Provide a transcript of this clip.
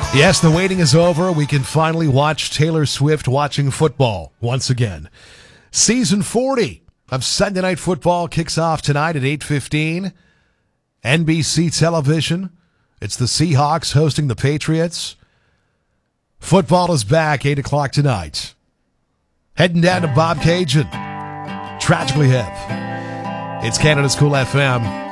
Yes, the waiting is over. We can finally watch Taylor Swift watching football once again. Season 40 of Sunday Night Football kicks off tonight at 8:15. NBC television. It's the Seahawks hosting the Patriots. Football is back, 8 o'clock tonight. Heading down to Bob Cajun. Tragically Hip. It's Canada's Cool FM.